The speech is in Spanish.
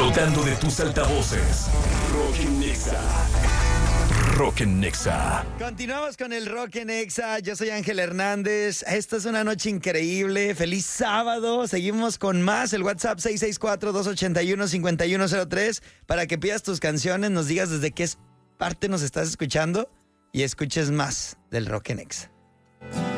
Explotando de tus altavoces. Rock en Nexa. Rock en Nexa. Continuamos con el Rock en Exa. Yo soy Ángel Hernández. Esta es una noche increíble. Feliz sábado. Seguimos con más. El WhatsApp 664-281-5103 para que pidas tus canciones, nos digas desde qué parte nos estás escuchando y escuches más del Rock en Exa.